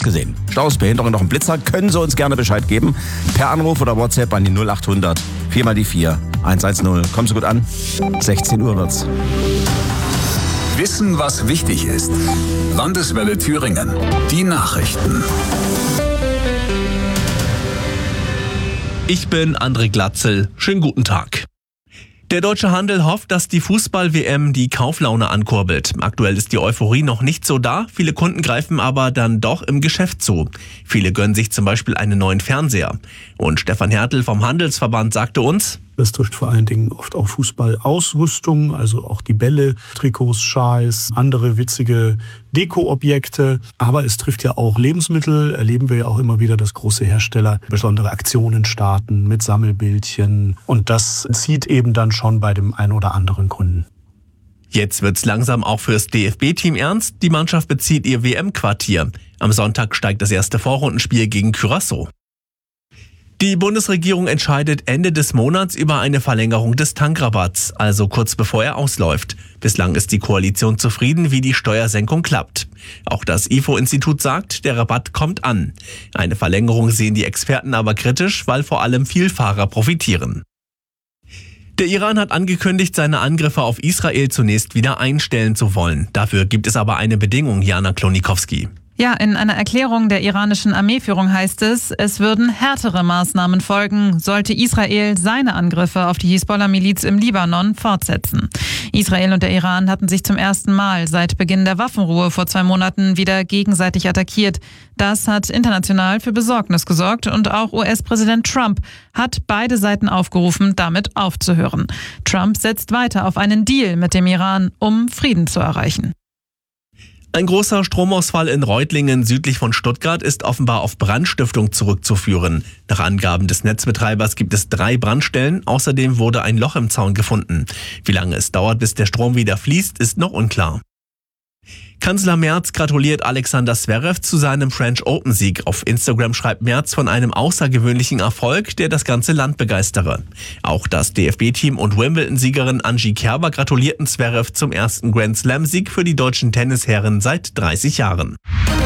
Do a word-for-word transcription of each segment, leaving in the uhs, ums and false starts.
gesehen. Staus, Behinderung, noch ein Blitzer, können Sie uns gerne Bescheid geben. Per Anruf oder WhatsApp an die null acht hundert vier mal die vier eins eins null. Kommen Sie gut an. sechzehn Uhr wird's. Wissen, was wichtig ist. Landeswelle Thüringen. Die Nachrichten. Ich bin André Glatzel. Schönen guten Tag. Der deutsche Handel hofft, dass die Fußball-W M die Kauflaune ankurbelt. Aktuell ist die Euphorie noch nicht so da. Viele Kunden greifen aber dann doch im Geschäft zu. Viele gönnen sich zum Beispiel einen neuen Fernseher. Und Stefan Hertel vom Handelsverband sagte uns: Das trifft vor allen Dingen oft auch Fußballausrüstung, also auch die Bälle, Trikots, Schals, andere witzige Dekoobjekte. Aber es trifft ja auch Lebensmittel. Erleben wir ja auch immer wieder, dass große Hersteller besondere Aktionen starten mit Sammelbildchen. Und das zieht eben dann schon bei dem einen oder anderen Kunden. Jetzt wird's langsam auch fürs D F B-Team ernst. Die Mannschaft bezieht ihr W M-Quartier. Am Sonntag steigt das erste Vorrundenspiel gegen Curaçao. Die Bundesregierung entscheidet Ende des Monats über eine Verlängerung des Tankrabatts, also kurz bevor er ausläuft. Bislang ist die Koalition zufrieden, wie die Steuersenkung klappt. Auch das I F O-Institut sagt, der Rabatt kommt an. Eine Verlängerung sehen die Experten aber kritisch, weil vor allem Vielfahrer profitieren. Der Iran hat angekündigt, seine Angriffe auf Israel zunächst wieder einstellen zu wollen. Dafür gibt es aber eine Bedingung, Jana Klonikowski. Ja, in einer Erklärung der iranischen Armeeführung heißt es, es würden härtere Maßnahmen folgen, sollte Israel seine Angriffe auf die Hisbollah-Miliz im Libanon fortsetzen. Israel und der Iran hatten sich zum ersten Mal seit Beginn der Waffenruhe vor zwei Monaten wieder gegenseitig attackiert. Das hat international für Besorgnis gesorgt und auch U S-Präsident Trump hat beide Seiten aufgerufen, damit aufzuhören. Trump setzt weiter auf einen Deal mit dem Iran, um Frieden zu erreichen. Ein großer Stromausfall in Reutlingen südlich von Stuttgart ist offenbar auf Brandstiftung zurückzuführen. Nach Angaben des Netzbetreibers gibt es drei Brandstellen. Außerdem wurde ein Loch im Zaun gefunden. Wie lange es dauert, bis der Strom wieder fließt, ist noch unklar. Kanzler Merz gratuliert Alexander Zverev zu seinem French Open-Sieg. Auf Instagram schreibt Merz von einem außergewöhnlichen Erfolg, der das ganze Land begeistere. Auch das D F B-Team und Wimbledon-Siegerin Angie Kerber gratulierten Zverev zum ersten Grand Slam-Sieg für die deutschen Tennisherren seit dreißig Jahren.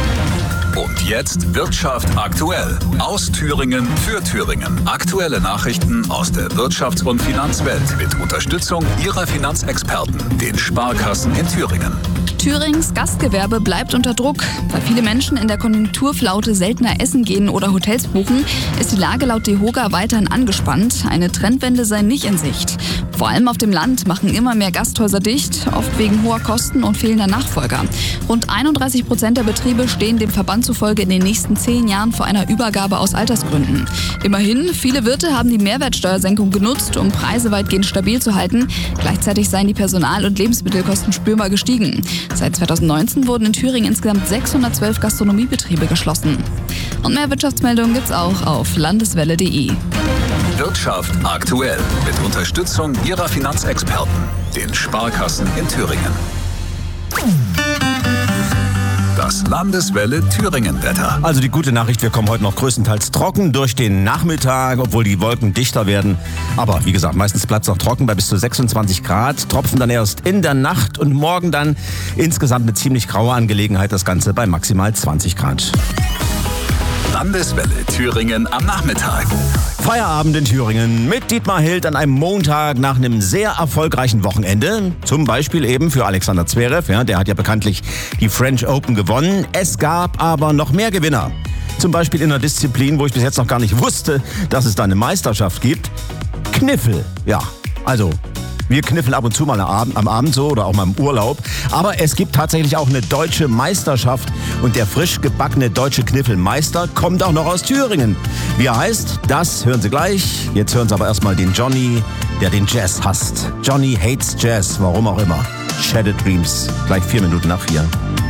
Und jetzt Wirtschaft aktuell. Aus Thüringen für Thüringen. Aktuelle Nachrichten aus der Wirtschafts- und Finanzwelt mit Unterstützung Ihrer Finanzexperten, den Sparkassen in Thüringen. Thürings Gastgewerbe bleibt unter Druck. Weil viele Menschen in der Konjunkturflaute seltener essen gehen oder Hotels buchen, ist die Lage laut DEHOGA weiterhin angespannt. Eine Trendwende sei nicht in Sicht. Vor allem auf dem Land machen immer mehr Gasthäuser dicht, oft wegen hoher Kosten und fehlender Nachfolger. Rund einunddreißig Prozent der Betriebe stehen dem Verband zufolge in den nächsten zehn Jahren vor einer Übergabe aus Altersgründen. Immerhin, viele Wirte haben die Mehrwertsteuersenkung genutzt, um Preise weitgehend stabil zu halten. Gleichzeitig seien die Personal- und Lebensmittelkosten spürbar gestiegen. Seit zweitausendneunzehn wurden in Thüringen insgesamt sechshundertzwölf Gastronomiebetriebe geschlossen. Und mehr Wirtschaftsmeldungen gibt's auch auf landeswelle punkt de. Wirtschaft aktuell mit Unterstützung Ihrer Finanzexperten, den Sparkassen in Thüringen. Das Landeswelle Thüringen-Wetter. Also die gute Nachricht, wir kommen heute noch größtenteils trocken durch den Nachmittag, obwohl die Wolken dichter werden. Aber wie gesagt, meistens bleibt es noch trocken bei bis zu sechsundzwanzig Grad. Tropfen dann erst in der Nacht und morgen dann insgesamt eine ziemlich graue Angelegenheit. Das Ganze bei maximal zwanzig Grad. Landeswelle Thüringen am Nachmittag. Feierabend in Thüringen mit Dietmar Hild an einem Montag nach einem sehr erfolgreichen Wochenende. Zum Beispiel eben für Alexander Zverev, ja, der hat ja bekanntlich die French Open gewonnen. Es gab aber noch mehr Gewinner. Zum Beispiel in einer Disziplin, wo ich bis jetzt noch gar nicht wusste, dass es da eine Meisterschaft gibt. Kniffel, ja, also wir kniffeln ab und zu mal am Abend so oder auch mal im Urlaub. Aber es gibt tatsächlich auch eine deutsche Meisterschaft und der frisch gebackene deutsche Kniffelmeister kommt auch noch aus Thüringen. Wie er heißt, das hören Sie gleich. Jetzt hören Sie aber erstmal den Johnny, der den Jazz hasst. Johnny hates Jazz, warum auch immer. Shattered Dreams, gleich vier Minuten nach vier.